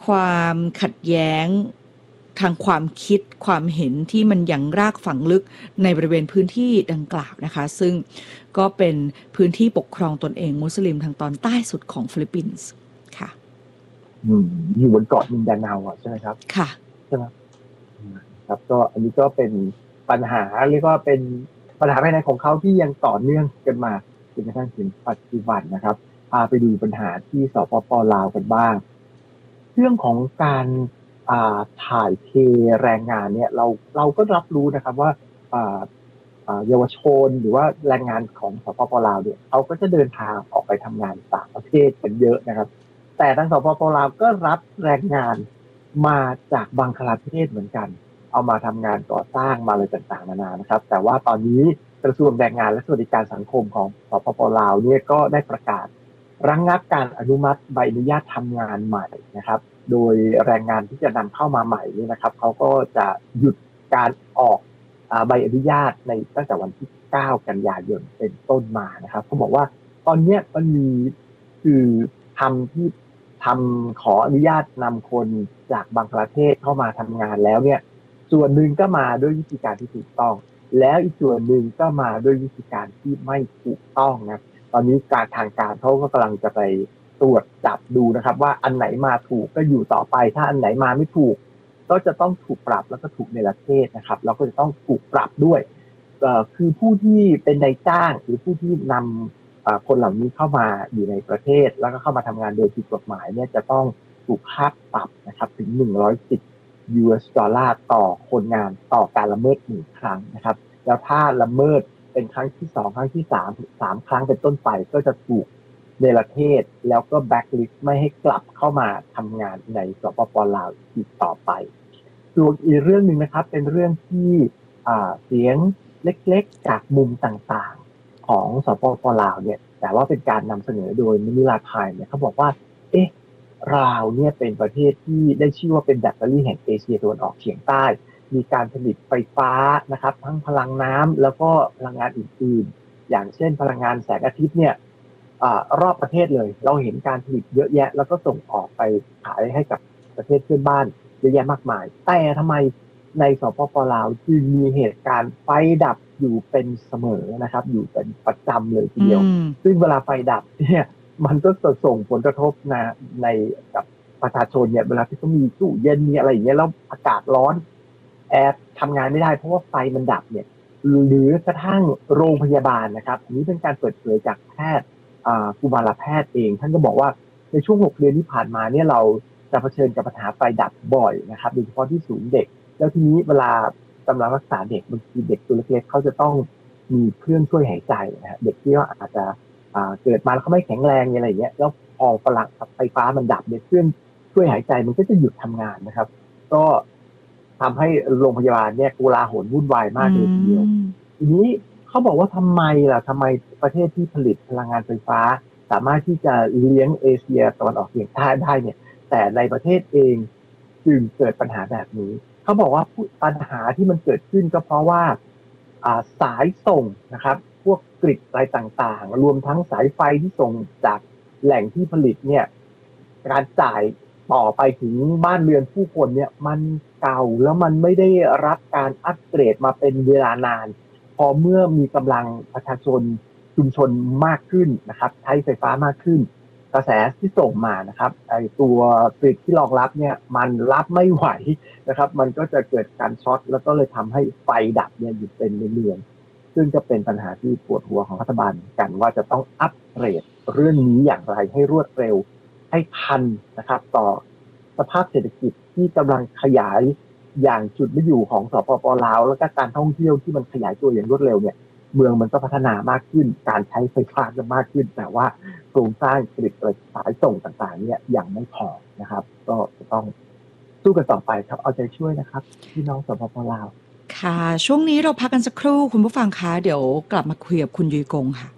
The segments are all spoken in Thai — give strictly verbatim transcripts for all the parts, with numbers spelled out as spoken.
ความขัดแย้งทางความคิดความเห็นที่มันยังรากฝังลึกในบริเวณพื้นที่ดังกล่าวนะคะซึ่งก็เป็นพื้นที่ปกครองตนเองมุสลิมทางตอนใต้สุดของฟิลิปปินส์ค่ะอืมอยู่บนเกาะมินดาเนาอ่ะใช่ไหมครับค่ะใช่ไหมครับก็อันนี้ก็เป็นปัญหาเรียกว่าเป็นปัญหาภายในของเขาที่ยังต่อเนื่องกันมาจนกระทั่งถึงปัจจุบันนะครับพาไปดูปัญหาที่สปป.ลาวกันบ้างเรื่องของการอ่าถ่ายเทแรงงานเนี่ยเราเราก็รับรู้นะครับว่าอ่าอ่าเยาวชนหรือว่าแรงงานของสปป.ลาวเนี่ยเขาก็จะเดินทางออกไปทำงานต่างประเทศกันเยอะนะครับแต่ทางสปป.ลาวก็รับแรงงานมาจากบังคลาเทศเหมือนกันเอามาทำงานก่อสร้างมาอะไรต่างๆนานานะครับแต่ว่าตอนนี้กระทรวงแรงงานและสวัสดิการสังคมของสปป.ลาวเนี่ยก็ได้ประกาศระงับการอนุมัติใบอนุญาตทำงานใหม่นะครับโดยแรงงานที่จะนำเข้ามาใหม่นี่นะครับเขาก็จะหยุดการออกใบอนุญาตในตั้งแต่วันที่เก้ากันยายนเป็นต้นมานะครับเขาบอกว่าตอนนี้มันมีคือทำที่ทำขออนุญาตนำคนจากบังคลาเทศเข้ามาทำงานแล้วเนี่ยส่วนหนึ่งก็มาด้วยวิธีการที่ถูกต้องแล้วอีกส่วนหนึ่งก็มาด้วยวิธีการที่ไม่ถูกต้องนะตอนนี้การทางการเขาก็กำลังจะไปตรวจจับดูนะครับว่าอันไหนมาถูกก็อยู่ต่อไปถ้าอันไหนมาไม่ถูกก็จะต้องถูกปรับแล้วก็ถูกในประเทศนะครับแล้วก็จะต้องถูกปรับด้วยเอ่อคือผู้ที่เป็นนายจ้างหรือผู้ที่นำคนเหล่านี้เข้ามาอยู่ในประเทศแล้วก็เข้ามาทำงานโดยผิดกฎหมายเนี่ยจะต้องถูกค่าปรับนะครับถึงหนึ่งร้อยสิบ ยู เอส ดอลลาร์ต่อคนงานต่อการละเมิดหนึ่งครั้งนะครับแล้วถ้าละเมิดเป็นครั้งที่สองครั้งที่สามสามครั้งเป็นต้นไปก็จะถูกเนรเทศแล้วก็แบ็คลิสต์ไม่ให้กลับเข้ามาทำงานในสปป.ลาวอีกต่อไปส่วนอีกเรื่องนึงนะครับเป็นเรื่องที่อ่าเสียงเล็กๆจากมุมต่างๆของสปป.ลาวเนี่ยแต่ว่าเป็นการนำเสนอโดยมนิลาไทม์เนี่ยเขาบอกว่าเอ๊ะลาวเนี่ยเป็นประเทศที่ได้ชื่อว่าเป็นแบตเตอรี่แห่งเอเชียตะวันออกเฉียงใต้มีการผลิตไฟฟ้านะครับทั้งพลังน้ำแล้วก็พลังงานอื่นๆอย่างเช่นพลังงานแสงอาทิตย์เนี่ยอ่ารอบประเทศเลยเราเห็นการผลิตเยอะแยะแล้วก็ส่งออกไปขายให้กับประเทศเพื่อนบ้านเยอะแยะมากมายแต่ทำไมในสปป.ลาวจึงมีเหตุการณ์ไฟดับอยู่เป็นเสมอนะครับอยู่เป็นประจำเลยทีเดียวซึ่งเวลาไฟดับเนี่ยมันก็จะส่งผลกระทบนะในกับประชาชนเนี่ยเวลาที่เขามีตู้เย็นมีอะไรอย่างเงี้ยแล้วอากาศร้อนแอร์ทำงานไม่ได้เพราะว่าไฟมันดับเนี่ยหรือกระทั่งโรงพยาบาลนะครับอันนี้เป็นการเปิดเผยจากแพทย์กุมารแพทย์เองท่านก็บอกว่าในช่วงหกเดือนที่ผ่านมาเนี่ยเราจะเผชิญกับปัญหาไฟดับบ่อยนะครับโดยเฉพาะที่ศูนย์เด็กแล้วทีนี้เวลากำลังรักษาเด็กบางทีเด็กตัวเล็กๆเขาจะต้องมีเครื่องช่วยหายใจนะฮะเด็กที่ว่าอาจจะเกิดมาแล้วเขาไม่แข็งแรงอะไรอย่างเงี้ยแล้วพอพลังไฟฟ้ามันดับเนี่ยเครื่องช่วยหายใจมันก็จะหยุดทำงานนะครับก็ทำให้โรงพยาบาลเนี่ยโกลาหลวุ่นวายมากเลยทีเดียวทีนี้เขาบอกว่าทำไมล่ะทำไมประเทศที่ผลิตพลังงานไฟฟ้าสามารถที่จะเลี้ยงเอเชียตะวันออกเฉียงใต้ได้เนี่ยแต่ในประเทศเองจึงเกิดปัญหาแบบนี้เขาบอกว่าปัญหาที่มันเกิดขึ้นก็เพราะว่าสายส่งนะครับพวกกริดอะไรต่างๆรวมทั้งสายไฟที่ส่งจากแหล่งที่ผลิตเนี่ยการจ่ายต่อไปถึงบ้านเรือนผู้คนเนี่ยมันเก่าแล้วมันไม่ได้รับการอัปเกรดมาเป็นเวลานานพอเมื่อมีกำลังประชาชนชุมชนมากขึ้นนะครับใช้ไฟฟ้ามากขึ้นกระแสที่ส่งมานะครับไอตัวกริดที่รองรับเนี่ยมันรับไม่ไหวนะครับมันก็จะเกิดการช็อตแล้วก็เลยทำให้ไฟดับเนี่ยอยู่เป็นเดือนๆซึ่งก็เป็นปัญหาที่ปวดหัวของรัฐบาลกันว่าจะต้องอัปเกรดเรื่องนี้อย่างไรให้รวดเร็วให้ทันนะครับต่อสภาพเศรษฐกิจที่กำลังขยายอย่างจุดไม่อยู่ของสปป.ลาวแล้วก็การท่องเที่ยวที่มันขยายตัวอย่างรวดเร็วเนี่ยเมืองมันก็พัฒนามากขึ้นการใช้ไฟฟ้าจะมากขึ้นแต่ว่าโครงสร้างกริดสายส่งต่างๆเนี่ยยังไม่พอนะครับก็จะต้องสู้กันต่อไปครับเอาใจช่วยนะครับพี่น้องสปป.ลาวค่ะช่วงนี้เราพักกันสักครู่คุณผู้ฟังคะเดี๋ยวกลับมาคุยกับคุณยุ้ยกงค่ะ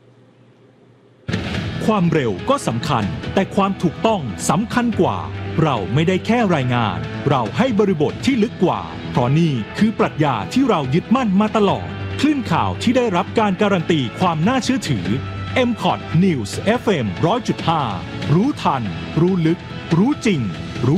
ความเร็วก็สำคัญแต่ความถูกต้องสำคัญกว่าเราไม่ได้แค่รายงานเราให้บริบทที่ลึกกว่าเพราะนี่คือปรัชญาที่เรายึดมั่นมาตลอดคลื่นข่าวที่ได้รับการการันตีความน่าเชื่อถือ เอ็ม คอท News เอฟ เอ็ม หนึ่งร้อยจุดห้า รู้ทันรู้ลึกรู้จริง